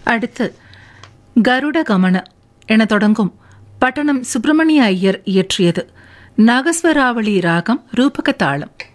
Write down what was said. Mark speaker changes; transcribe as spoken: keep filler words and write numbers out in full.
Speaker 1: அடுத்து கருட கமன என தொடங்கும் பட்டணம் சுப்பிரமணிய ஐயர் இயற்றியது நாகஸ்வராவளி ராகம் ரூபக தாளம்.